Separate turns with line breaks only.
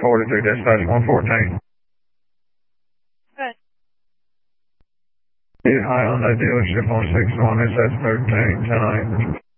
42 dispatch 114.
Good.
Be high on the dealership on 6-1, it says 13 tonight.